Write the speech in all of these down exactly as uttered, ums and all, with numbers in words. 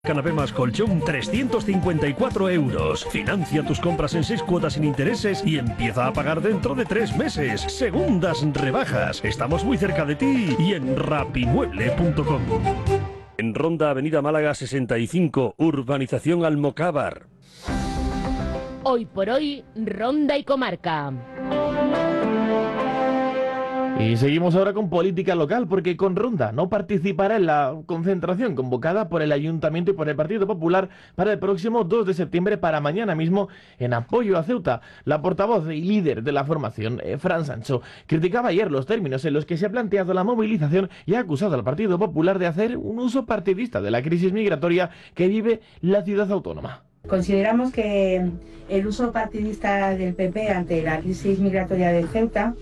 Canapé más colchón, trescientos cincuenta y cuatro euros. Financia tus compras en seis cuotas sin intereses y empieza a pagar dentro de tres meses. Segundas rebajas. Estamos muy cerca de ti y en rapimueble punto com. En Ronda, Avenida Málaga sesenta y cinco, Urbanización Almocávar. Hoy por hoy, Ronda y Comarca. Y seguimos ahora con política local, porque con Ronda no participará en la concentración convocada por el Ayuntamiento y por el Partido Popular para el próximo dos de septiembre, para mañana mismo, en apoyo a Ceuta. La portavoz y líder de la formación, eh, Fran Sancho, criticaba ayer los términos en los que se ha planteado la movilización y ha acusado al Partido Popular de hacer un uso partidista de la crisis migratoria que vive la ciudad autónoma. Consideramos que el uso partidista del P P ante la crisis migratoria de Ceuta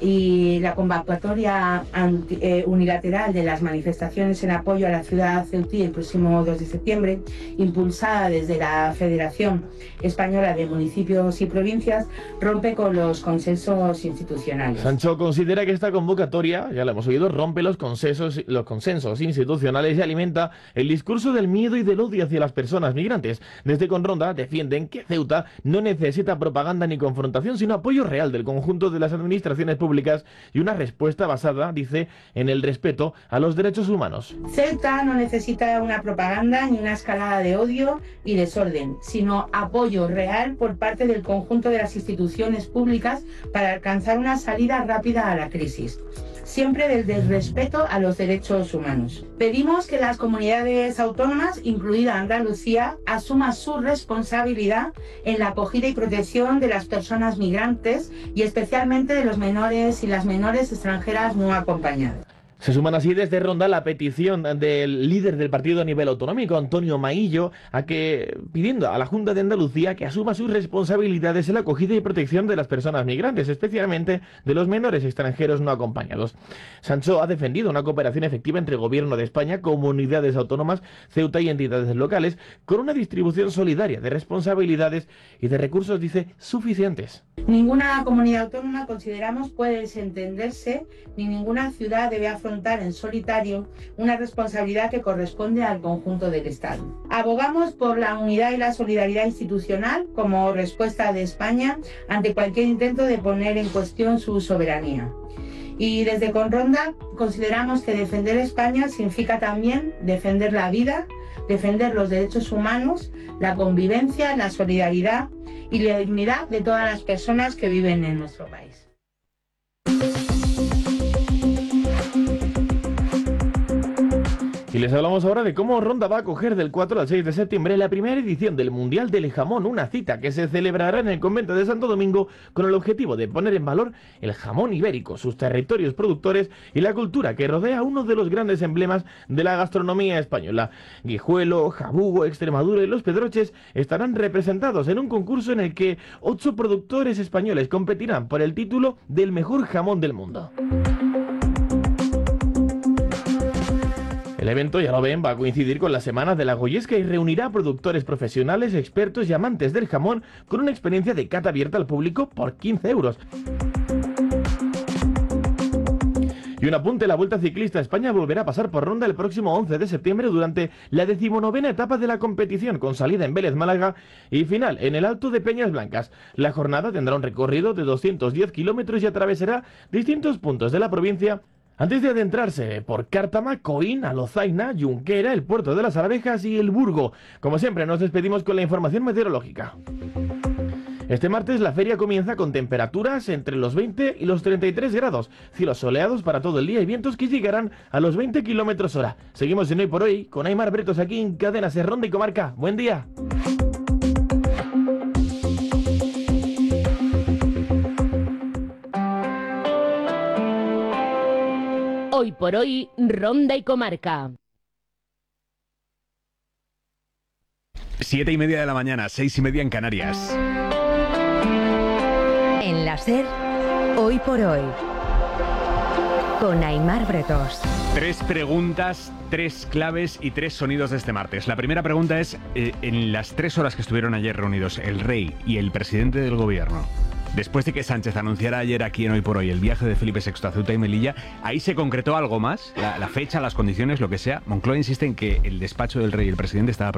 y la convocatoria anti, eh, unilateral de las manifestaciones en apoyo a la ciudad ceutí el próximo dos de septiembre, impulsada desde la Federación Española de Municipios y Provincias, rompe con los consensos institucionales. Sancho considera que esta convocatoria, ya lo hemos oído, rompe los consensos, los consensos institucionales y alimenta el discurso del miedo y del odio hacia las personas migrantes. Desde Con Ronda defienden que Ceuta no necesita propaganda ni confrontación, sino apoyo real del conjunto de las administraciones públicas y una respuesta basada, dice, en el respeto a los derechos humanos. Ceuta no necesita una propaganda ni una escalada de odio y desorden, sino apoyo real por parte del conjunto de las instituciones públicas para alcanzar una salida rápida a la crisis, siempre desde el respeto a los derechos humanos. Pedimos que las comunidades autónomas, incluida Andalucía, asuman su responsabilidad en la acogida y protección de las personas migrantes y especialmente de los menores y las menores extranjeras no acompañadas. Se suman así desde Ronda la petición del líder del partido a nivel autonómico, Antonio Maillo, a que pidiendo a la Junta de Andalucía que asuma sus responsabilidades en la acogida y protección de las personas migrantes, especialmente de los menores extranjeros no acompañados. Sancho ha defendido una cooperación efectiva entre el Gobierno de España, comunidades autónomas, Ceuta y entidades locales, con una distribución solidaria de responsabilidades y de recursos, dice, suficientes. Ninguna comunidad autónoma, consideramos, puede desentenderse, ni ninguna ciudad debe afrontar en solitario una responsabilidad que corresponde al conjunto del Estado. Abogamos por la unidad y la solidaridad institucional como respuesta de España ante cualquier intento de poner en cuestión su soberanía. Y desde Con Ronda consideramos que defender España significa también defender la vida, defender los derechos humanos, la convivencia, la solidaridad y la dignidad de todas las personas que viven en nuestro país. Y les hablamos ahora de cómo Ronda va a acoger del cuatro al seis de septiembre la primera edición del Mundial del Jamón, una cita que se celebrará en el convento de Santo Domingo con el objetivo de poner en valor el jamón ibérico, sus territorios productores y la cultura que rodea uno de los grandes emblemas de la gastronomía española. Guijuelo, Jabugo, Extremadura y Los Pedroches estarán representados en un concurso en el que ocho productores españoles competirán por el título del mejor jamón del mundo. El evento, ya lo ven, va a coincidir con la Semana de la Goyesca y reunirá a productores profesionales, expertos y amantes del jamón con una experiencia de cata abierta al público por quince euros. Y un apunte, la Vuelta Ciclista a España volverá a pasar por Ronda el próximo once de septiembre durante la decimonovena etapa de la competición, con salida en Vélez, Málaga y final en el Alto de Peñas Blancas. La jornada tendrá un recorrido de doscientos diez kilómetros y atravesará distintos puntos de la provincia antes de adentrarse por Cártama, Coín, Alozaina, Junquera, el Puerto de las Abejas y el Burgo. Como siempre, nos despedimos con la información meteorológica. Este martes la feria comienza con temperaturas entre los veinte y los treinta y tres grados, cielos soleados para todo el día y vientos que llegarán a los veinte kilómetros hora. Seguimos en Hoy por Hoy con Aymar Bretos aquí en Cadena Ser Ronda y Comarca. Buen día. Hoy por Hoy, Ronda y Comarca. Siete y media de la mañana, seis y media en Canarias. En la Ser, Hoy por Hoy, con Aymar Bretos. Tres preguntas, tres claves y tres sonidos de este martes. La primera pregunta es, eh, en las tres horas que estuvieron ayer reunidos el rey y el presidente del gobierno, Después de que Sánchez anunciara ayer aquí en Hoy por Hoy el viaje de Felipe sexto a Ceuta y Melilla, ahí se concretó algo más, la, la fecha, las condiciones, lo que sea. Moncloa insiste en que el despacho del rey y el presidente estaba